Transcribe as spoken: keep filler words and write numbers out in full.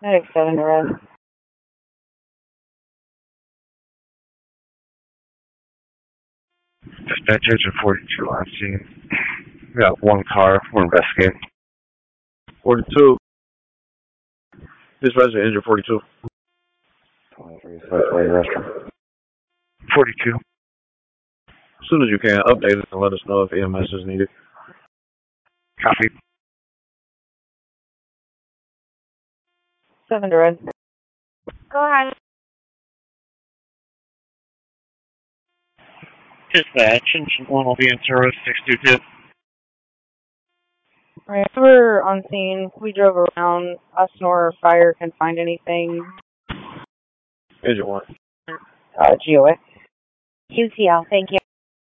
Medic seven to red. Dispatch engine forty-two on scene. We got one car. We're investigating. forty-two. Dispatch engine forty-two. twenty-three, restroom. forty-two. As soon as you can, update us and let us know if E M S is needed. Copy. seven to red. Go ahead. Dispatch, engine one will be in service, six two two. Alright, we're on scene. We drove around. Us nor fire can find anything. Engine one. Uh, G O A. Q T L, thank you.